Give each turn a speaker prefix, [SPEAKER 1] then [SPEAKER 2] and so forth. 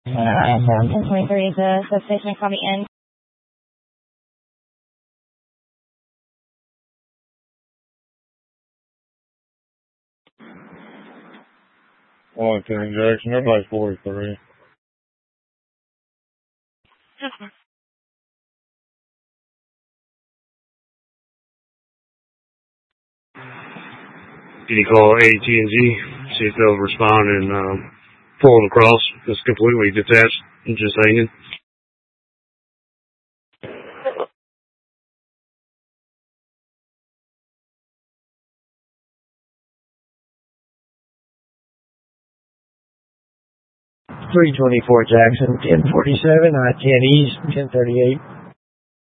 [SPEAKER 1] 1023 is the substation coming in.
[SPEAKER 2] Wellington Jackson, everybody's 43.
[SPEAKER 3] Can you call AT&T, see if they'll respond and pull it across? It's completely detached and just hanging.
[SPEAKER 4] .324 Jackson, 1047, I-10 East, 1038.